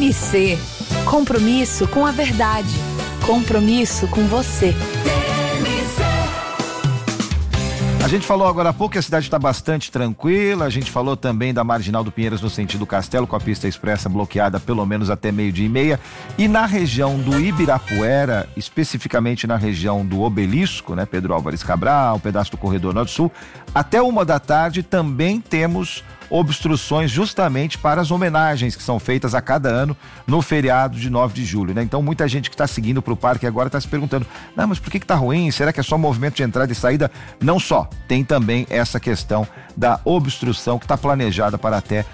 TMC. Compromisso com a verdade. Compromisso com você. A gente falou agora há pouco que a cidade está bastante tranquila, a gente falou também da Marginal do Pinheiros no sentido Castelo, com a pista expressa bloqueada pelo menos até 12:30, e na região do Ibirapuera, especificamente na região do Obelisco, né, Pedro Álvares Cabral, pedaço do Corredor Norte-Sul, até 13h também temos obstruções justamente para as homenagens que são feitas a cada ano no feriado de 9 de julho, né? Então muita gente que está seguindo para o parque agora está se perguntando, não, mas por que está ruim? Será que é só movimento de entrada e saída? Não só, tem também essa questão da obstrução que está planejada para até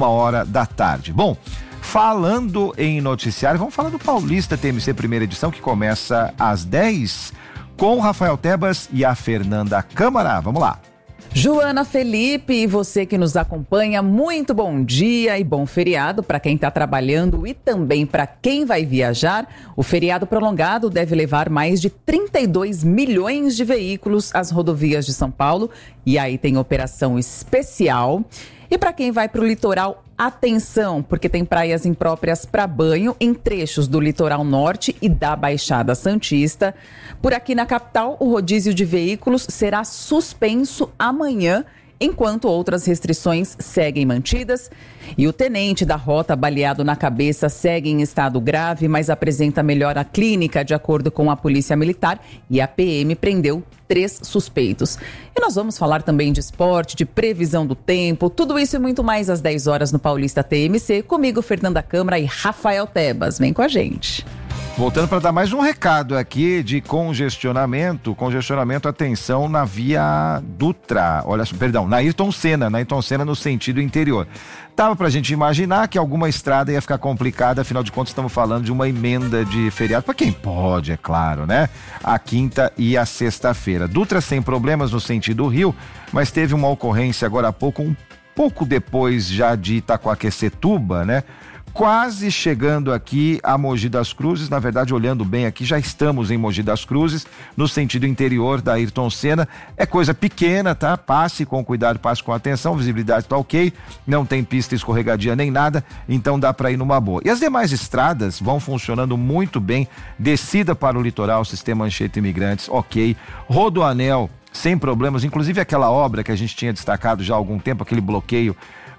13h. Bom, falando em noticiário, vamos falar do Paulista TMC primeira edição, que começa às 10 com o Rafael Tebas e a Fernanda Câmara. Vamos lá. Joana, Felipe e você que nos acompanha, muito bom dia e bom feriado para quem está trabalhando e também para quem vai viajar. O feriado prolongado deve levar mais de 32 milhões de veículos às rodovias de São Paulo e aí tem operação especial. E para quem vai para o litoral, atenção, porque tem praias impróprias para banho em trechos do litoral norte e da Baixada Santista. Por aqui na capital, o rodízio de veículos será suspenso amanhã, enquanto outras restrições seguem mantidas. E o tenente da rota baleado na cabeça segue em estado grave, mas apresenta melhora clínica, de acordo com a Polícia Militar, e a PM prendeu 3 suspeitos. E nós vamos falar também de esporte, de previsão do tempo, tudo isso e muito mais às 10 horas no Paulista TMC, comigo, Fernanda Câmara e Rafael Tebas. Vem com a gente. Voltando para dar mais um recado aqui de congestionamento, atenção na via Dutra, na Ayrton Senna no sentido interior. Dava pra gente imaginar que alguma estrada ia ficar complicada, afinal de contas estamos falando de uma emenda de feriado, para quem pode, é claro, né? A quinta e a sexta-feira. Dutra sem problemas no sentido Rio, mas teve uma ocorrência agora há pouco, um pouco depois já de Itacoaquecetuba, né? Quase chegando aqui a Mogi das Cruzes, na verdade, olhando bem aqui, já estamos em Mogi das Cruzes, no sentido interior da Ayrton Senna. É coisa pequena, tá? Passe com cuidado, passe com atenção, visibilidade tá ok, não tem pista escorregadia nem nada, então dá para ir numa boa. E as demais estradas vão funcionando muito bem, descida para o litoral, sistema Anchieta Imigrantes, ok, Rodoanel, sem problemas, inclusive aquela obra que a gente tinha destacado já há algum tempo, aquele bloqueio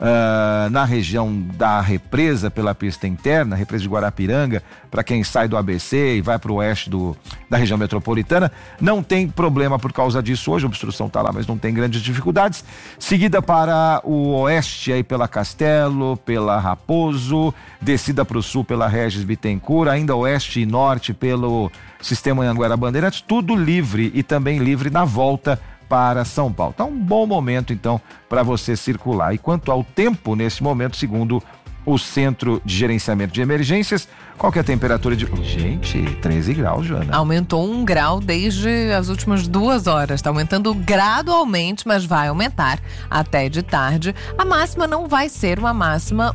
na região da represa pela pista interna, represa de Guarapiranga, para quem sai do ABC e vai para o oeste da região metropolitana, não tem problema por causa disso hoje, a obstrução está lá, mas não tem grandes dificuldades. Seguida para o oeste aí pela Castelo, pela Raposo, descida para o sul pela Regis Bittencourt, ainda oeste e norte pelo sistema Anhanguera Bandeirantes, tudo livre e também livre na volta para São Paulo. Tá um bom momento, então, para você circular. E quanto ao tempo, nesse momento, segundo o Centro de Gerenciamento de Emergências, qual que é a temperatura de... Gente, 13 graus, Joana. Aumentou 1 grau desde as últimas 2 horas. Está aumentando gradualmente, mas vai aumentar até de tarde. A máxima não vai ser uma máxima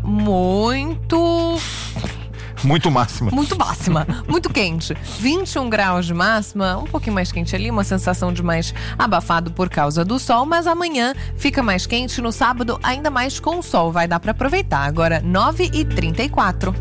muito máxima, muito quente. 21 graus de máxima, um pouquinho mais quente ali, uma sensação de mais abafado por causa do sol, mas amanhã fica mais quente, no sábado ainda mais com o sol, vai dar para aproveitar. Agora 9h34.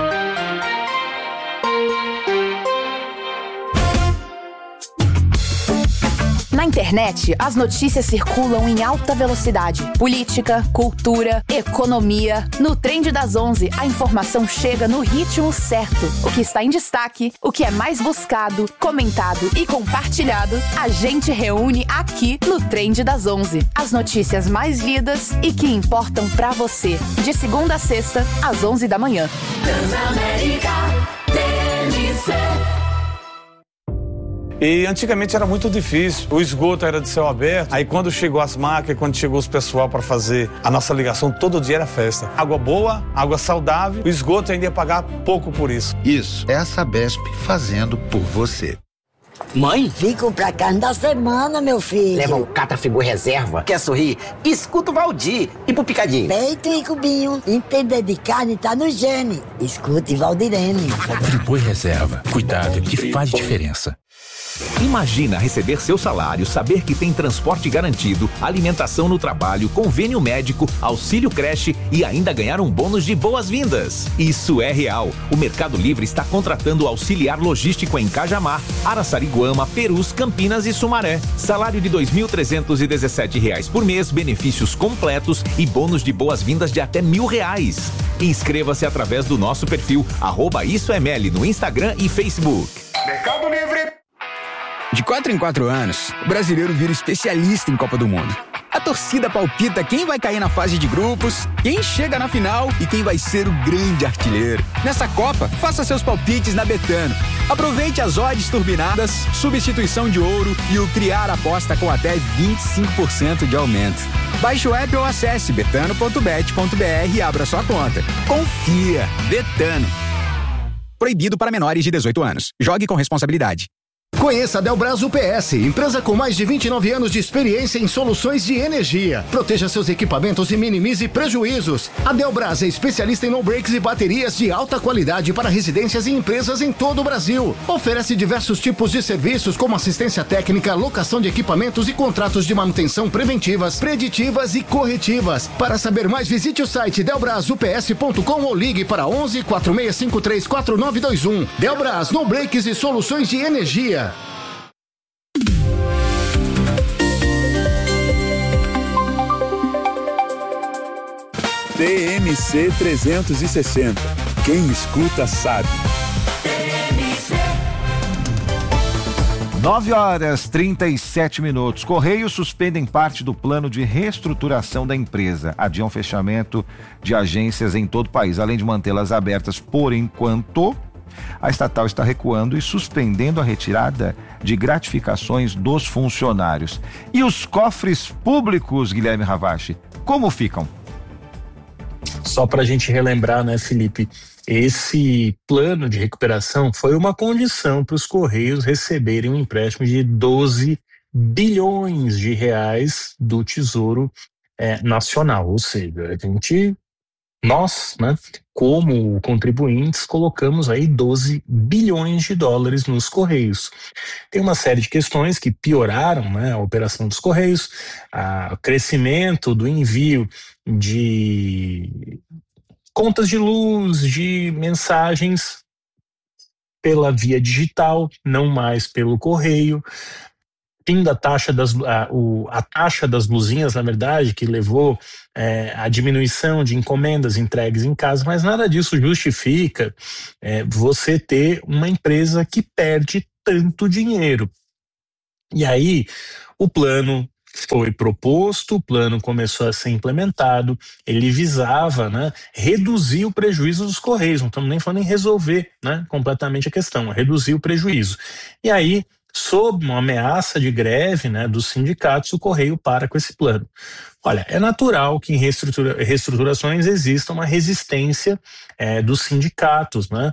Na internet, as notícias circulam em alta velocidade. Política, cultura, economia. No Trend das 11, a informação chega no ritmo certo. O que está em destaque, o que é mais buscado, comentado e compartilhado, a gente reúne aqui no Trend das 11. As notícias mais lidas e que importam pra você. De segunda a sexta, às 11 da manhã. Transamérica TMC. E antigamente era muito difícil, o esgoto era de céu aberto, aí quando chegou as máquinas, quando chegou os pessoal para fazer a nossa ligação, todo dia era festa. Água boa, água saudável, o esgoto ainda ia pagar pouco por isso. Isso, é a Sabesp fazendo por você. Mãe? Vim comprar carne da semana, meu filho. Leva o Catrafibur Reserva. Quer sorrir? Escuta o Valdir. E pro Picadinho? Peito e cubinho. Entender de carne tá no gene. Escute Valdirene. Friboi Reserva. Cuidado que faz diferença. Imagina receber seu salário, saber que tem transporte garantido, alimentação no trabalho, convênio médico, auxílio creche e ainda ganhar um bônus de boas-vindas. Isso é real. O Mercado Livre está contratando auxiliar logístico em Cajamar, Araçariguama, Perus, Campinas e Sumaré. Salário de R$ 2.317 por mês, benefícios completos e bônus de boas-vindas de até R$1.000. Inscreva-se através do nosso perfil @IsoEML no Instagram e Facebook. Mercado Livre. De 4 em 4 anos, o brasileiro vira especialista em Copa do Mundo. A torcida palpita quem vai cair na fase de grupos, quem chega na final e quem vai ser o grande artilheiro. Nessa Copa, faça seus palpites na Betano. Aproveite as odds turbinadas, substituição de ouro e o criar aposta com até 25% de aumento. Baixe o app ou acesse betano.bet.br e abra sua conta. Confia! Betano. Proibido para menores de 18 anos. Jogue com responsabilidade. Conheça a Delbras UPS, empresa com mais de 29 anos de experiência em soluções de energia. Proteja seus equipamentos e minimize prejuízos. A Delbras é especialista em no-breaks e baterias de alta qualidade para residências e empresas em todo o Brasil. Oferece diversos tipos de serviços como assistência técnica, locação de equipamentos e contratos de manutenção preventivas, preditivas e corretivas. Para saber mais, visite o site delbrasups.com ou ligue para 11 4653 4921. Delbras, no-breaks e soluções de energia. TMC 360. Quem escuta sabe. 9h37. Correios suspendem parte do plano de reestruturação da empresa. Adiam fechamento de agências em todo o país, além de mantê-las abertas por enquanto. A estatal está recuando e suspendendo a retirada de gratificações dos funcionários. E os cofres públicos, Guilherme Ravache, como ficam? Só para a gente relembrar, né, Felipe, esse plano de recuperação foi uma condição para os Correios receberem um empréstimo de 12 bilhões de reais do Tesouro Nacional, ou seja, nós, né, como contribuintes, colocamos aí 12 bilhões de dólares nos Correios. Tem uma série de questões que pioraram, né, a operação dos Correios, o crescimento do envio de contas de luz, de mensagens pela via digital, não mais pelo correio. Fim da taxa a taxa das luzinhas, na verdade, que levou a diminuição de encomendas entregues em casa, mas nada disso justifica você ter uma empresa que perde tanto dinheiro. E aí, o plano foi proposto, o plano começou a ser implementado, ele visava, né, reduzir o prejuízo dos Correios, não estamos nem falando em resolver, né, completamente a questão, reduzir o prejuízo. E aí, sob uma ameaça de greve, né, dos sindicatos, o Correio para com esse plano. Olha, é natural que em reestruturações exista uma resistência dos sindicatos, né?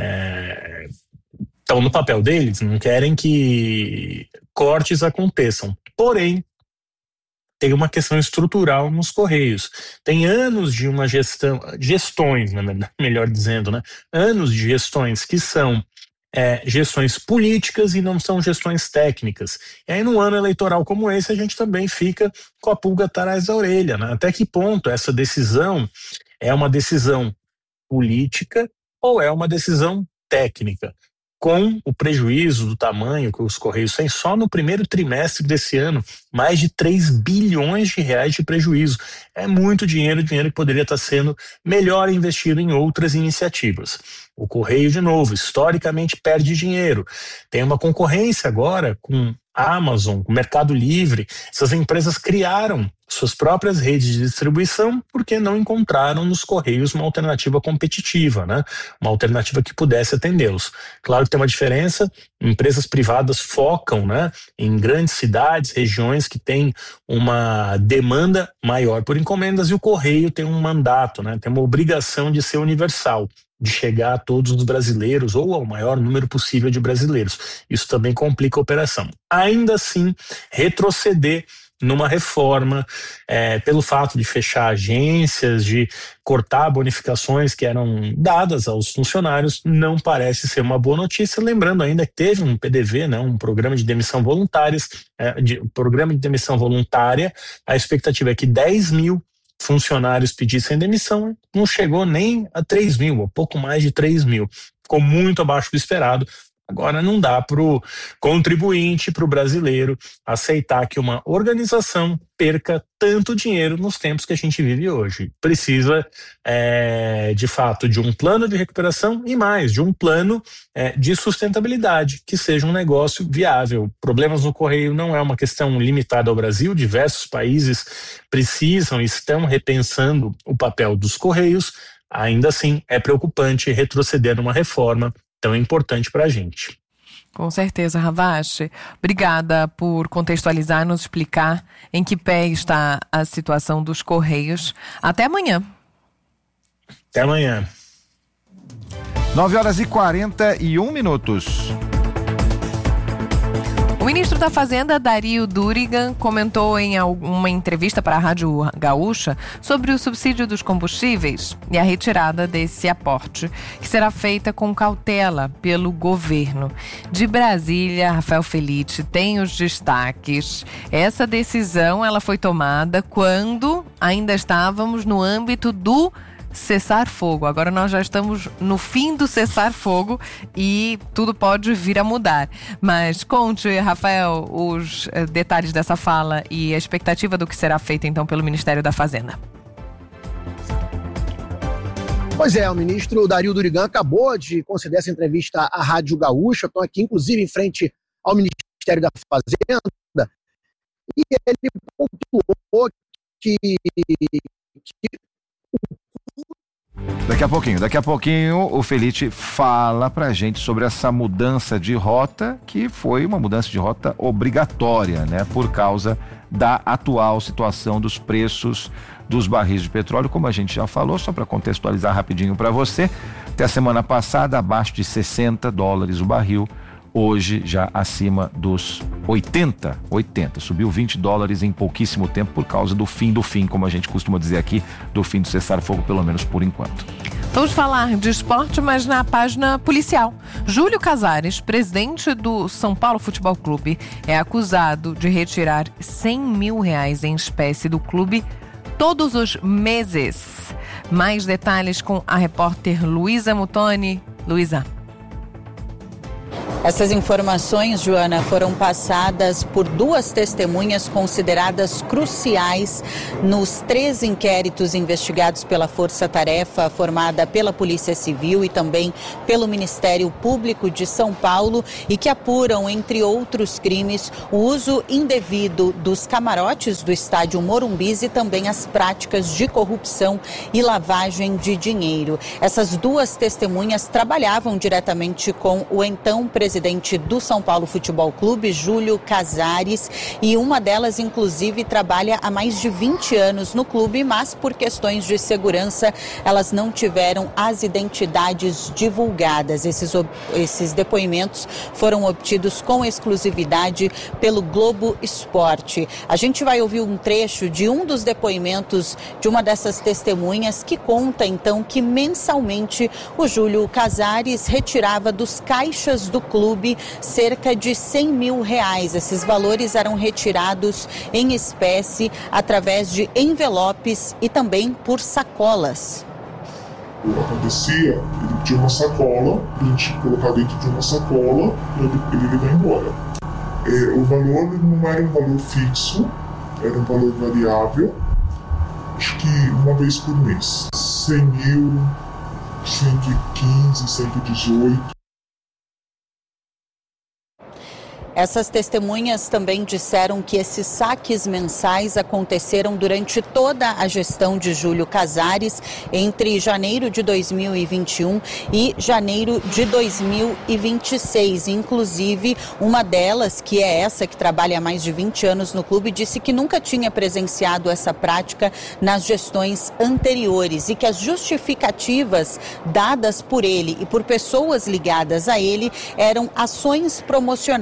Estão no papel deles, não querem que cortes aconteçam. Porém, tem uma questão estrutural nos Correios. Tem anos de uma gestões, melhor dizendo, né? Anos de gestões que são gestões políticas e não são gestões técnicas. E aí, num ano eleitoral como esse, a gente também fica com a pulga atrás da orelha, né? Até que ponto essa decisão é uma decisão política ou é uma decisão técnica? Com o prejuízo do tamanho que os Correios têm, só no primeiro trimestre desse ano, mais de 3 bilhões de reais de prejuízo. É muito dinheiro que poderia estar sendo melhor investido em outras iniciativas. O Correio, de novo, historicamente perde dinheiro. Tem uma concorrência agora com a Amazon, com o Mercado Livre. Essas empresas criaram suas próprias redes de distribuição porque não encontraram nos Correios uma alternativa competitiva, né? Uma alternativa que pudesse atendê-los. Claro que tem uma diferença, empresas privadas focam, né, em grandes cidades, regiões que têm uma demanda maior por encomendas, e o Correio tem um mandato, né, tem uma obrigação de ser universal, de chegar a todos os brasileiros ou ao maior número possível de brasileiros. Isso também complica a operação. Ainda assim, retroceder numa reforma, pelo fato de fechar agências, de cortar bonificações que eram dadas aos funcionários, não parece ser uma boa notícia. Lembrando ainda que teve um PDV, né, um programa de demissão voluntária. A expectativa é que 10 mil funcionários pedissem demissão, não chegou nem a 3 mil, ou pouco mais de 3 mil. Ficou muito abaixo do esperado. Agora não dá para o contribuinte, para o brasileiro, aceitar que uma organização perca tanto dinheiro nos tempos que a gente vive hoje. Precisa, de fato, de um plano de recuperação e mais, de um plano de sustentabilidade, que seja um negócio viável. Problemas no Correio não é uma questão limitada ao Brasil, diversos países precisam e estão repensando o papel dos Correios. Ainda assim, é preocupante retroceder numa reforma tão importante para a gente. Com certeza, Ravache. Obrigada por contextualizar, nos explicar em que pé está a situação dos Correios. Até amanhã. Até amanhã. 9h41. O ministro da Fazenda, Dario Durigan, comentou em uma entrevista para a Rádio Gaúcha sobre o subsídio dos combustíveis e a retirada desse aporte, que será feita com cautela pelo governo. De Brasília, Rafael Felitti tem os destaques. Essa decisão ela foi tomada quando ainda estávamos no âmbito do cessar-fogo. Agora nós já estamos no fim do cessar-fogo e tudo pode vir a mudar. Mas conte, Rafael, os detalhes dessa fala e a expectativa do que será feito então pelo Ministério da Fazenda. Pois é, o ministro Dario Durigan acabou de conceder essa entrevista à Rádio Gaúcha. Estou aqui, inclusive, em frente ao Ministério da Fazenda, e ele pontuou que Daqui a pouquinho o Felitti fala pra gente sobre essa mudança de rota, que foi uma mudança de rota obrigatória, né? Por causa da atual situação dos preços dos barris de petróleo, como a gente já falou, só para contextualizar rapidinho para você, até a semana passada abaixo de $60 o barril, hoje já acima dos 80, subiu $20 em pouquíssimo tempo por causa do fim, como a gente costuma dizer aqui, do fim do cessar-fogo, pelo menos por enquanto. Vamos falar de esporte, mas na página policial. Júlio Casares, presidente do São Paulo Futebol Clube, é acusado de retirar R$100 mil em espécie do clube todos os meses. Mais detalhes com a repórter Luísa Mutoni. Luísa. Essas informações, Joana, foram passadas por duas testemunhas consideradas cruciais nos 3 inquéritos investigados pela Força Tarefa, formada pela Polícia Civil e também pelo Ministério Público de São Paulo, e que apuram, entre outros crimes, o uso indevido dos camarotes do estádio Morumbis e também as práticas de corrupção e lavagem de dinheiro. Essas duas testemunhas trabalhavam diretamente com o então presidente do São Paulo Futebol Clube, Júlio Casares, e uma delas, inclusive, trabalha há mais de 20 anos no clube, mas por questões de segurança, elas não tiveram as identidades divulgadas. Esses depoimentos foram obtidos com exclusividade pelo Globo Esporte. A gente vai ouvir um trecho de um dos depoimentos de uma dessas testemunhas que conta, então, que mensalmente o Júlio Casares retirava dos caixas do clube cerca de R$100 mil. Esses valores eram retirados em espécie através de envelopes e também por sacolas. Acontecia, ele tinha uma sacola, a gente colocar dentro de uma sacola e ele levar embora. O valor não era um valor fixo, era um valor variável, acho que uma vez por mês. 100 mil, 115, 118. Essas testemunhas também disseram que esses saques mensais aconteceram durante toda a gestão de Júlio Casares, entre janeiro de 2021 e janeiro de 2026. Inclusive, uma delas, que é essa que trabalha há mais de 20 anos no clube, disse que nunca tinha presenciado essa prática nas gestões anteriores e que as justificativas dadas por ele e por pessoas ligadas a ele eram ações promocionais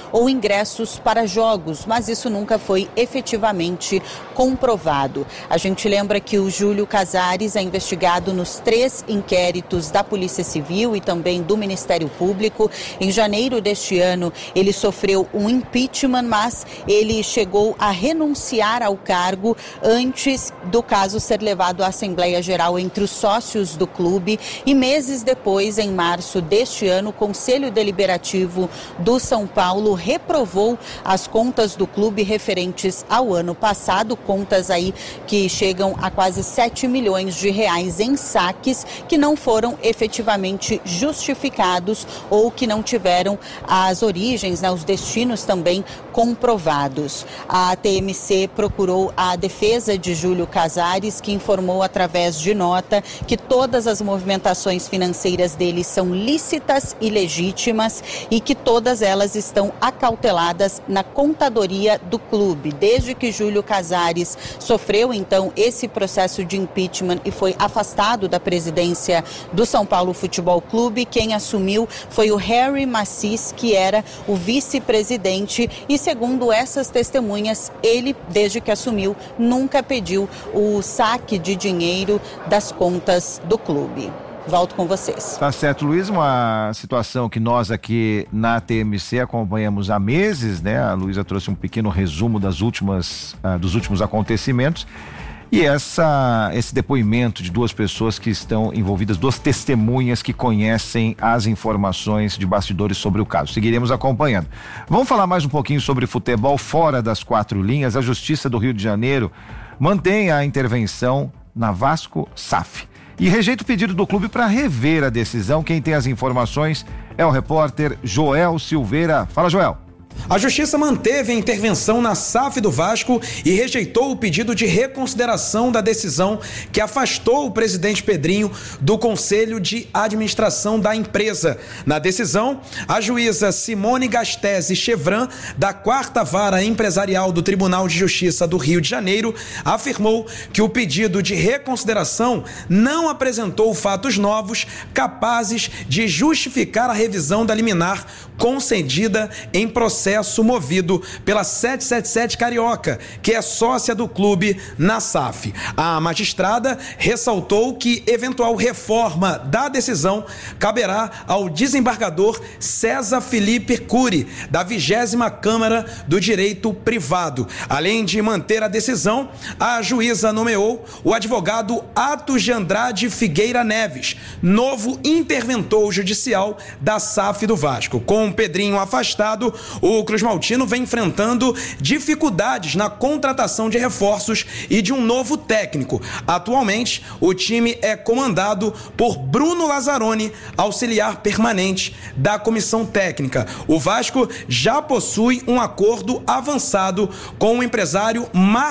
ou ingressos para jogos, mas isso nunca foi efetivamente comprovado. A gente lembra que o Júlio Casares é investigado nos 3 inquéritos da Polícia Civil e também do Ministério Público. Em janeiro deste ano, ele sofreu um impeachment, mas ele chegou a renunciar ao cargo antes do caso ser levado à Assembleia Geral entre os sócios do clube. E meses depois, em março deste ano, o Conselho Deliberativo do São Paulo reprovou as contas do clube referentes ao ano passado, contas aí que chegam a quase 7 milhões de reais em saques que não foram efetivamente justificados ou que não tiveram as origens, os destinos também comprovados. A TMC procurou a defesa de Júlio Casares, que informou através de nota que todas as movimentações financeiras dele são lícitas e legítimas e que todas elas estão acauteladas na contadoria do clube. Desde que Júlio Casares sofreu então esse processo de impeachment e foi afastado da presidência do São Paulo Futebol Clube, quem assumiu foi o Harry Massis, que era o vice-presidente, e segundo essas testemunhas, ele, desde que assumiu, nunca pediu o saque de dinheiro das contas do clube. Volto com vocês. Tá certo, Luiz, uma situação que nós aqui na TMC acompanhamos há meses, né? A Luísa trouxe um pequeno resumo dos últimos acontecimentos. E esse depoimento de 2 pessoas que estão envolvidas, 2 testemunhas que conhecem as informações de bastidores sobre o caso. Seguiremos acompanhando. Vamos falar mais um pouquinho sobre futebol fora das 4 linhas. A Justiça do Rio de Janeiro mantém a intervenção na Vasco SAF e rejeita o pedido do clube para rever a decisão. Quem tem as informações é o repórter Joel Silveira. Fala, Joel. A Justiça manteve a intervenção na SAF do Vasco e rejeitou o pedido de reconsideração da decisão que afastou o presidente Pedrinho do Conselho de Administração da empresa. Na decisão, a juíza Simone Gastese Chevran, da 4ª Vara Empresarial do Tribunal de Justiça do Rio de Janeiro, afirmou que o pedido de reconsideração não apresentou fatos novos capazes de justificar a revisão da liminar concedida em processo movido pela 777 Carioca, que é sócia do clube na SAF. A magistrada ressaltou que eventual reforma da decisão caberá ao desembargador César Felipe Cury, da 20ª Câmara do Direito Privado. Além de manter a decisão, a juíza nomeou o advogado Atos de Andrade Figueira Neves, novo interventor judicial da SAF do Vasco. Com o Pedrinho afastado, o Cruz Maltino vem enfrentando dificuldades na contratação de reforços e de um novo técnico. Atualmente, o time é comandado por Bruno Lazzaroni, auxiliar permanente da comissão técnica. O Vasco já possui um acordo avançado com o empresário Marcos